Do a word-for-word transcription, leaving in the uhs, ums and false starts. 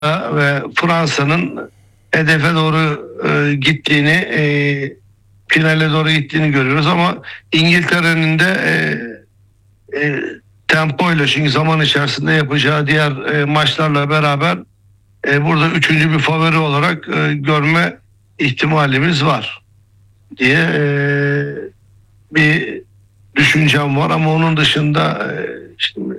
ve Fransa'nın hedefe doğru e, gittiğini, e, finale doğru gittiğini görüyoruz ama İngiltere'nin de e, e, tempoyla, çünkü zaman içerisinde yapacağı diğer e, maçlarla beraber e, burada üçüncü bir favori olarak e, görme ihtimalimiz var diye e, bir düşüncem var ama onun dışında e, şimdi